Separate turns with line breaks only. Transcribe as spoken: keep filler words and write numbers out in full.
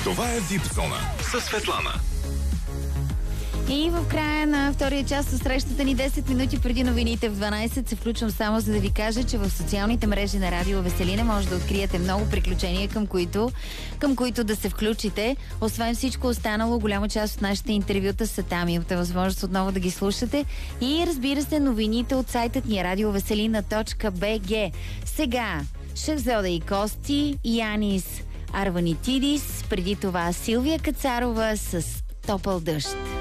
Това е Вип Зона със Светлана.
И в края на втория част от срещата ни десет минути преди новините в дванайсет се включвам само за да ви кажа, че в социалните мрежи на Радио Веселина може да откриете много приключения, към които, към които да се включите. Освен всичко останало, голяма част от нашите интервюта са там. Имате възможност отново да ги слушате. И разбира се, новините от сайтът ни радиовеселина точка би джи. Сега Шахзода и Кости, Янис Арванитидис, преди това Силвия Кацарова с Топъл дъжд.